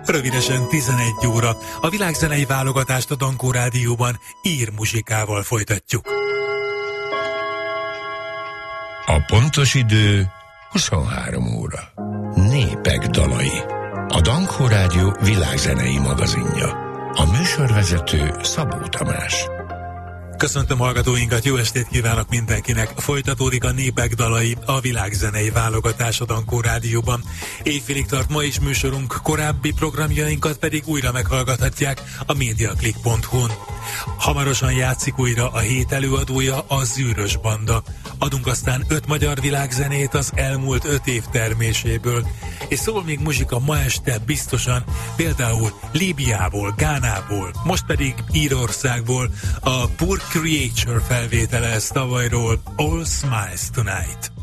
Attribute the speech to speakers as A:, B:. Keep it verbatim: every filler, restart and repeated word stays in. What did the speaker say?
A: Rövidesen tizenegy óra. A világzenei válogatást a Dankó Rádióban ír muzsikával folytatjuk.
B: A pontos idő huszonhárom óra. Népek dalai. A Dankó Rádió világzenei magazinja. A műsorvezető Szabó Tamás.
A: Köszöntöm hallgatóinkat, jó estét kívánok mindenkinek! Folytatódik a Népek dalai, a világzenei válogatás a Dankó Rádióban. Éjfélig tart ma is műsorunk, korábbi programjainkat pedig újra meghallgathatják a mediaclick pont hu-n. Hamarosan játszik újra a hét előadója, a Zűrös Banda. Adunk aztán öt magyar világzenét az elmúlt öt év terméséből. És szól még muzsika ma este biztosan, például Líbiából, Gánából, most pedig Írországból, a Poor Creature felvétele ez tavalyról, All Smiles Tonight.